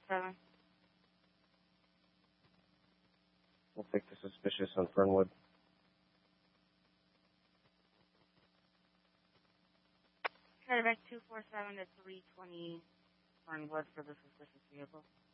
247. We'll take the suspicious on Fernwood. Carry back 247 to 320 Fernwood for the suspicious vehicle.